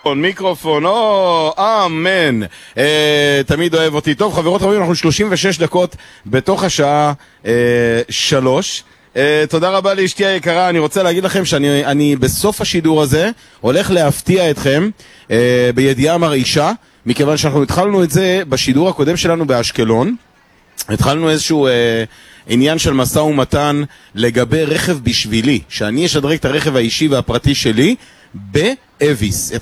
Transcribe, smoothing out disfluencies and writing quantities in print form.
מיקרופון, אמן. תמיד אוהב אותי. טוב, חברות רבים, אנחנו 36 דקות בתוך השעה 3. תודה רבה לאשתי היקרה. אני רוצה להגיד לכם שאני בסוף השידור הזה הולך להפתיע אתכם בידיעה מרעישה, מכיוון שאנחנו התחלנו את זה בשידור הקודם שלנו באשקלון. התחלנו איזשהו עניין של משא ומתן לגבי רכב בשבילי, שאני אשדרג את הרכב האישי והפרטי שלי באביס.